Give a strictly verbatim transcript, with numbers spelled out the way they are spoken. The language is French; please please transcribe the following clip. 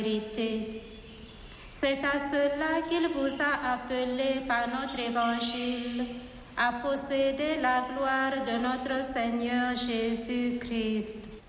vérité. C'est à cela qu'il vous a appelé par notre évangile à posséder la gloire de notre Seigneur Jésus-Christ.